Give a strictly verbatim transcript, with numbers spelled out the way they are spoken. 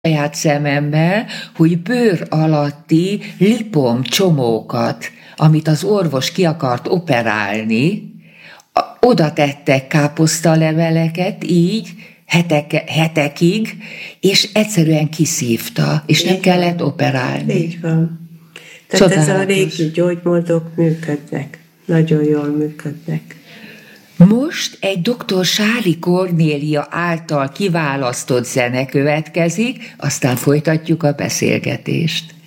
saját szememmel, hogy bőr alatti lipom csomókat, amit az orvos ki akart operálni, oda tettek káposztaleveleket, így, hetek, hetekig, és egyszerűen kiszívta, és nem kellett operálni. Így van. Tehát csodálatos. Ez a régi gyógymódok működnek. Nagyon jól működnek. Most egy doktor Sári Kornélia által kiválasztott zene következik, aztán folytatjuk a beszélgetést.